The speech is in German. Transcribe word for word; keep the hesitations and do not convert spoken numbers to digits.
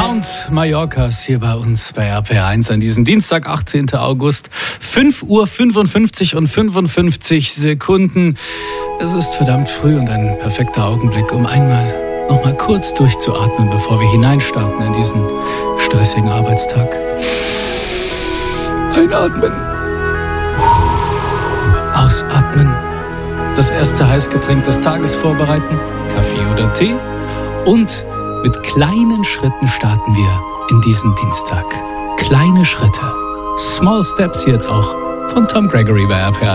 Sound Mallorcas hier bei uns bei R P R eins an diesem Dienstag, achtzehnten August, fünf Uhr fünfundfünfzig und fünfundfünfzig Sekunden. Es ist verdammt früh und ein perfekter Augenblick, um einmal noch mal kurz durchzuatmen, bevor wir hineinstarten in diesen stressigen Arbeitstag. Einatmen. Ausatmen. Das erste Heißgetränk des Tages vorbereiten, Kaffee oder Tee. Und mit kleinen Schritten starten wir in diesen Dienstag. Kleine Schritte. Small Steps hier jetzt auch von Tom Gregory bei R P R.